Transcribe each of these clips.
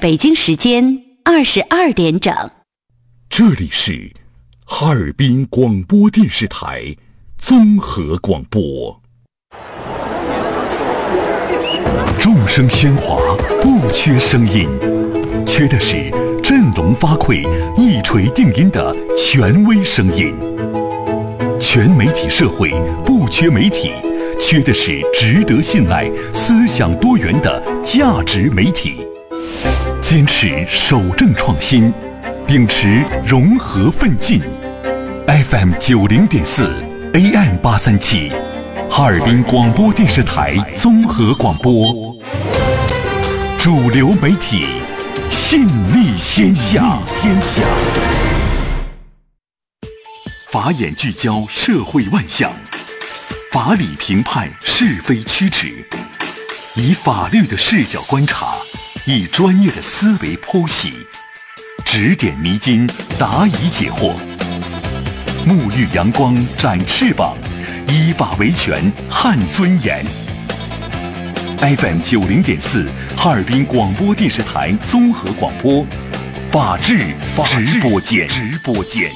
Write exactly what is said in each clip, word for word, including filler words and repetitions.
北京时间二十二点整。 这里是哈尔滨广播电视台综合广播。众声喧哗，不缺声音，缺的是振聋发聩、一锤定音的权威声音。全媒体社会不缺媒体，缺的是值得信赖、思想多元的价值媒体。坚持守正创新，秉持融合奋进。F M 九零点四 A M 八三七，哈尔滨广播电视台综合广播，主流媒体，信力天下。天下。法眼聚焦社会万象，法理评判是非曲直，以法律的视角观察，以专业的思维剖析，指点迷津，答疑解惑。沐浴阳光，展翅膀，依法维权，撼尊严。F M 九零点四，哈尔滨广播电视台综合广播，法治直播间。直播间。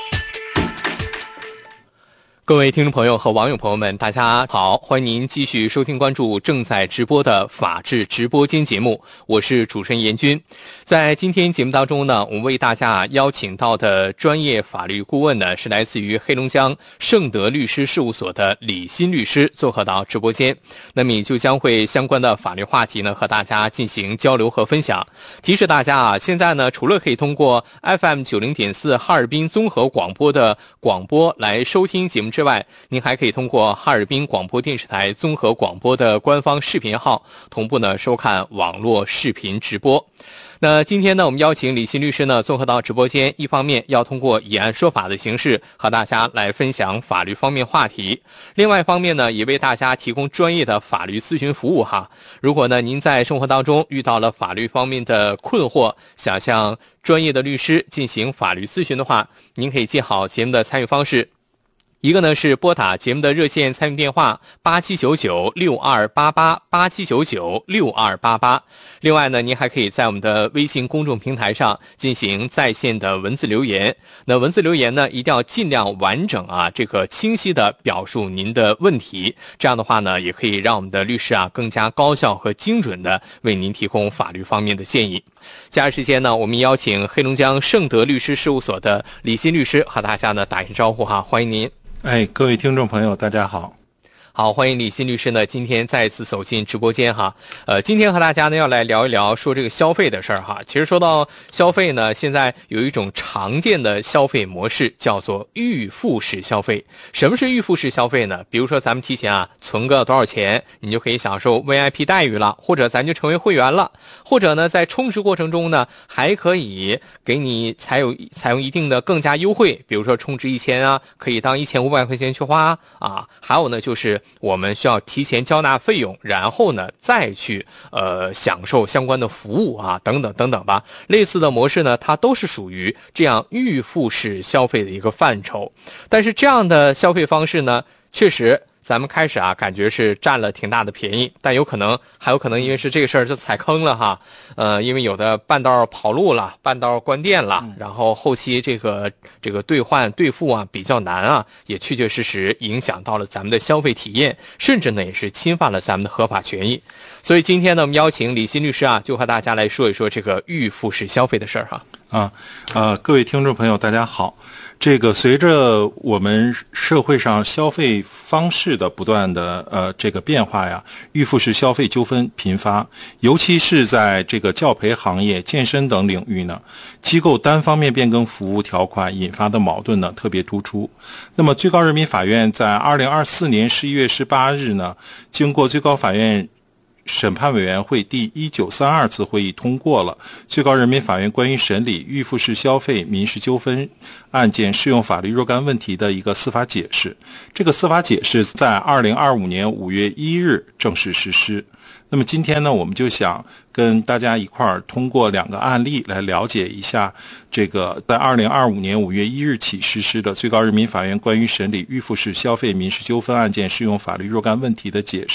各位听众朋友和网友朋友们，大家好，欢迎您继续收听关注正在直播的法治直播间节目，我是主持人严军。在今天节目当中呢，我们为大家邀请到的专业法律顾问呢，是来自于黑龙江盛德律师事务所的李欣律师做客到直播间，那么也就将会相关的法律话题呢和大家进行交流和分享。提示大家啊，现在呢除了可以通过 F M 九零点四 哈尔滨综合广播的广播来收听节目之外，您还可以通过哈尔滨广播电视台综合广播的官方视频号同步呢收看网络视频直播。那今天呢，我们邀请李欣律师呢综合到直播间，一方面要通过以案说法的形式和大家来分享法律方面话题，另外一方面呢，也为大家提供专业的法律咨询服务哈。如果呢您在生活当中遇到了法律方面的困惑，想向专业的律师进行法律咨询的话，您可以记好节目的参与方式。一个呢是拨打节目的热线参与电话八七九九六二八八八七九九六二八八，另外呢，您还可以在我们的微信公众平台上进行在线的文字留言。那文字留言呢，一定要尽量完整啊，这个清晰的表述您的问题，这样的话呢，也可以让我们的律师啊更加高效和精准的为您提供法律方面的建议。接时间呢，我们邀请黑龙江盛德律师事务所的李欣律师和大家呢打一声招呼哈，欢迎您。 哎，各位听众朋友，大家好。 好，欢迎李欣律师呢，今天再次走进直播间哈。呃，今天和大家呢要来聊一聊说这个消费的事儿哈。其实说到消费呢，现在有一种常见的消费模式叫做预付式消费。什么是预付式消费呢？比如说咱们提前啊存个多少钱，你就可以享受 V I P 待遇了，或者咱就成为会员了，或者呢在充值过程中呢还可以给你采有采用一定的更加优惠，比如说充值一千啊，可以当一千五百块钱去花啊。还有呢就是我们需要提前交纳费用，然后呢再去呃享受相关的服务啊，等等等等吧。类似的模式呢，它都是属于这样预付式消费的一个范畴。但是这样的消费方式呢，确实咱们开始啊感觉是占了挺大的便宜，但有可能还有可能因为是这个事儿就踩坑了哈。呃，因为有的半道跑路了，半道关店了，然后后期这个这个兑换兑付啊比较难啊，也确确实实影响到了咱们的消费体验，甚至呢也是侵犯了咱们的合法权益。所以今天呢，我们邀请李欣律师啊，就和大家来说一说这个预付式消费的事儿哈。 啊，呃，各位听众朋友，大家好。这个随着我们社会上消费方式的不断的呃这个变化呀，预付式消费纠纷频发，尤其是在这个教培行业、健身等领域呢，机构单方面变更服务条款引发的矛盾呢特别突出。那么最高人民法院在二零二四年十一月十八日呢，经过最高法院审判委员会第一九三二次会议通过了最高人民法院关于审理预付式消费民事纠纷案件适用法律若干问题的一个司法解释。这个司法解释在二零二五年五月一日正式实施。那么今天呢，我们就想跟大家一块儿通过两个案例来了解一下这个在二零二五年五月一日起实施的最高人民法院关于审理预付式消费民事纠纷案件适用法律若干问题的解释。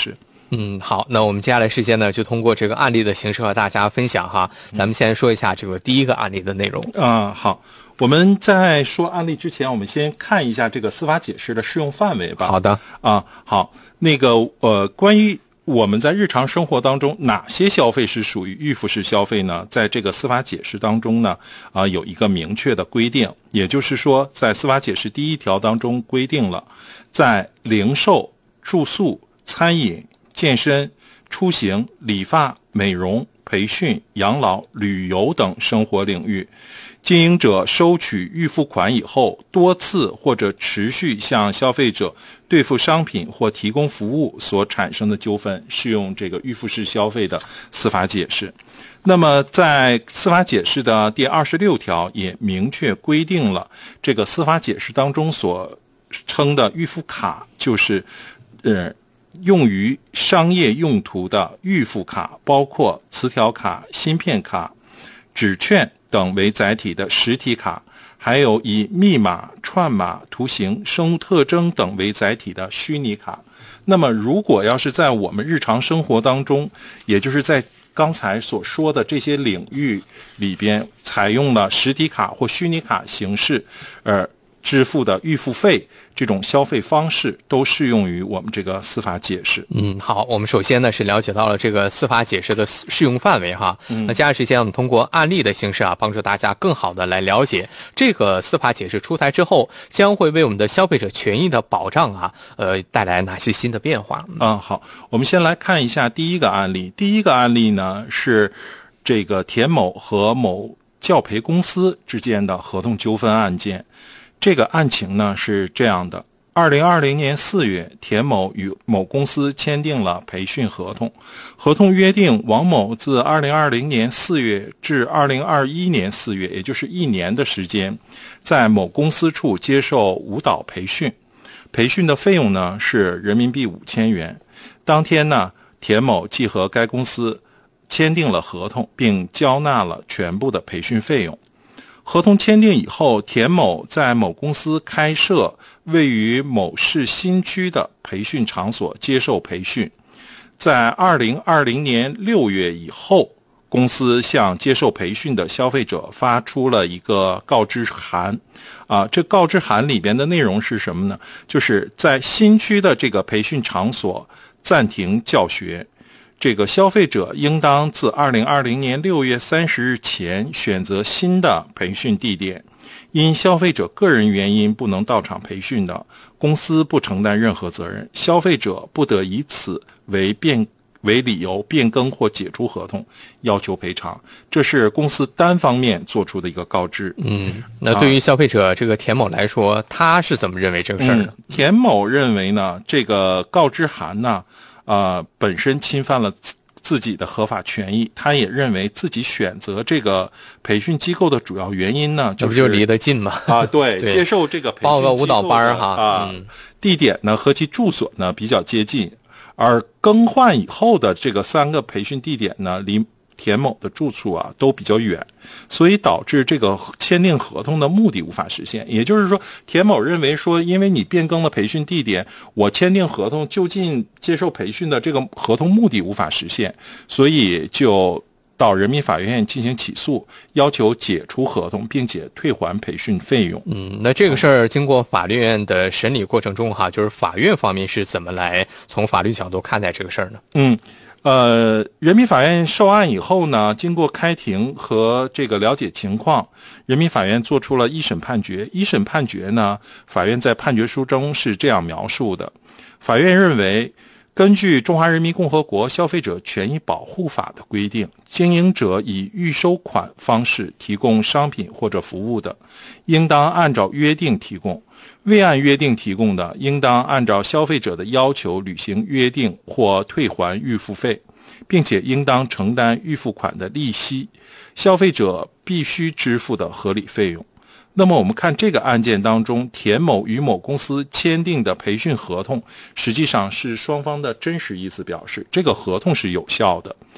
嗯，好，那我们接下来时间呢，就通过这个案例的形式和大家分享哈。咱们先说一下这个第一个案例的内容。 啊、好，我们在说案例之前，我们先看一下这个司法解释的适用范围吧。 好的， 啊，好，那个呃，关于我们在日常生活当中哪些消费是属于预付式消费呢？在这个司法解释当中呢，啊、有一个明确的规定，也就是说，在司法解释第一条当中规定了，在零售、住宿、餐饮、健身、出行、理发、美容、培训、养老、旅游等生活领域，经营者收取预付款以后，多次或者持续向消费者兑付商品或提供服务所产生的纠纷，适用这个预付式消费的司法解释。那么在司法解释的第二十六条也明确规定了，这个司法解释当中所称的预付卡就是呃用于商业用途的预付卡，包括磁条卡、芯片卡、纸券等为载体的实体卡，还有以密码、串码、图形、生物特征等为载体的虚拟卡。那么如果要是在我们日常生活当中，也就是在刚才所说的这些领域里边，采用了实体卡或虚拟卡形式呃支付的预付费，这种消费方式都适用于我们这个司法解释。 嗯，好，我们首先呢是了解到了这个司法解释的适用范围哈。嗯，那接下来时间我们通过案例的形式啊，帮助大家更好的来了解这个司法解释出台之后，将会为我们的消费者权益的保障啊，呃，带来哪些新的变化？ 嗯，好，我们先来看一下第一个案例。第一个案例呢是这个田某和某教培公司之间的合同纠纷案件。这个案情呢是这样的：二零二零年四月，田某与某公司签订了培训合同，合同约定王某自二零二零年四月至二零二一年四月，也就是一年的时间，在某公司处接受舞蹈培训，培训的费用呢是人民币五千元。当天呢，田某即和该公司签订了合同，并交纳了全部的培训费用。合同签订以后，田某在某公司开设位于某市新区的培训场所接受培训。在二零二零年六月以后，公司向接受培训的消费者发出了一个告知函。啊，这告知函里边的内容是什么呢？就是在新区的这个培训场所暂停教学。这个消费者应当自二零二零年六月三十日前选择新的培训地点。因消费者个人原因不能到场培训的，公司不承担任何责任，消费者不得以此为变为理由变更或解除合同，要求赔偿。这是公司单方面做出的一个告知。 嗯，那对于消费者这个田某来说，他是怎么认为这个事儿呢？ 嗯，田某认为呢，这个告知函呢呃，本身侵犯了自自己的合法权益，他也认为自己选择这个培训机构的主要原因呢，就是这不就离得近吗？ 啊，对， 对接受这个培训报个舞蹈班哈啊、 嗯， 地点呢和其住所呢比较接近，而更换以后的这个三个培训地点呢，离田某的住处啊都比较远，所以导致这个签订合同的目的无法实现。也就是说，田某认为说，因为你变更了培训地点，我签订合同就近接受培训的这个合同目的无法实现，所以就到人民法院进行起诉，要求解除合同，并且退还培训费用。 嗯，那这个事儿经过法律院的审理过程中哈，就是法院方面是怎么来从法律角度看待这个事儿呢？ 嗯。呃，人民法院受案以后呢，经过开庭和这个了解情况，人民法院作出了一审判决。一审判决呢，法院在判决书中是这样描述的：法院认为，根据《中华人民共和国消费者权益保护法》的规定，经营者以预收款方式提供商品或者服务的，应当按照约定提供；未按约定提供的，应当按照消费者的要求履行约定或退还预付费，并且应当承担预付款的利息，消费者必须支付的合理费用。那么我们看这个案件当中，田某与某公司签订的培训合同，实际上是双方的真实意思表示，这个合同是有效的。